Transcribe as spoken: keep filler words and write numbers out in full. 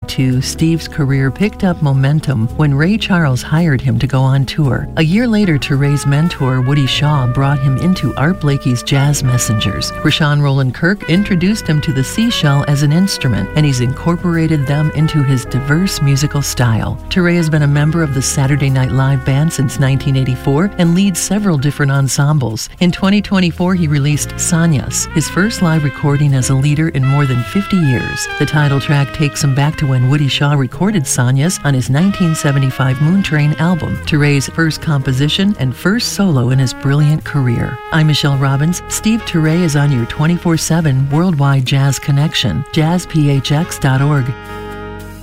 eighty-two, Steve's career picked up momentum when Ray Charles hired him to go on tour. A year later, Teray's mentor, Woody Shaw, brought him into Art Blakey's Jazz Messengers. Rashawn Roland Kirk introduced him to the seashell as an instrument, and he's incorporated them into his diverse musical style. Teray has been a member of the Saturday Night Live band since nineteen eighty-four and leads several different ensembles. In twenty twenty-four, he released Sanyas, his first live recording as a leader in more than fifty years. The title track takes him back to when Woody Shaw recorded Sanyas on his nineteen seventy-five Moon Train album, Teray's first composition and first solo in his brilliant career. I'm Michelle Robbins. Steve Teray is on your twenty-four seven worldwide jazz connection, jazz p h x dot org.